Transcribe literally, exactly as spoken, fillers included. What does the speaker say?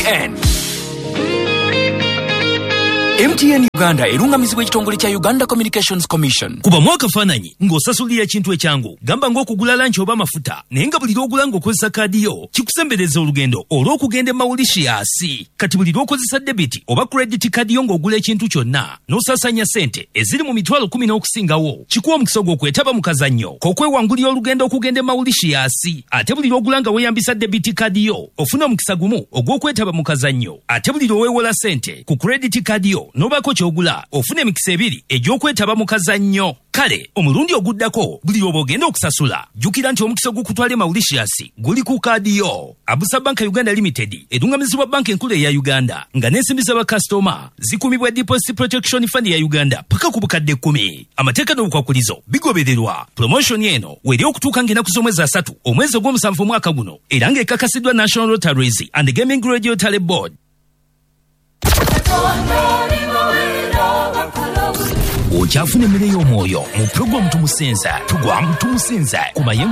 N. M T N Uganda erungamizibwa ekitongole kya Uganda Communications Commission. Kuba mwaka fananyi ng'osasulira ekintu ekyangu gamba ng'okugula lanchi oba mafuta naye nga buli lw'ogula ng'okozesa kaadi yo kikusembereza olugendo olw'okugenda e Mauritius. Kati buli lw'okozesa debiti oba credit kaadi yo ng'ogula ekintu kyonna n'osaasanya ssente eziri mu mitwalo kumi n'okusingawo kikuwa omukisa gw'okwetaba mu kazannyo k'okwewangulira olugendo okugenda e Mauritius. Ate buli lw'ogula nga weeyambisa debiti kaadi yo ofuna omukisa gumu ogw'okwetaba mu kazannyo. Ate buli lw'oweewola ssente ku credit kaadi yo nobako kyogula ofune emikisa ebiri egy'okwetaba mu kazannyo. Kale omulundi oguddako buli lw'obogenda okusasula jjukira nti omukisa ogw'okutwala e Mauritius guli ku kaadi yo. Abusa Bank Uganda Limited erungamizibwa banka enkulu eya Uganda nga n'ensimbi z'abakasitoma zikumibwa Deposit Protection Fund ya Uganda paka ku bukadde kkumi. Amateeka n'obukwakulizo bigobererwa. Promotion eno weri okutuuka ng'ennaku z'omwezi asatu omwezi ogw'omusanvu omwaka guno era ng'ekakasiddwa National Lotteries and Gaming Regulatory Board. Okyafuna emmere y'omwoyo mu pulogulaamu Tumusenza tugwa mu Tumusenza ku mayengo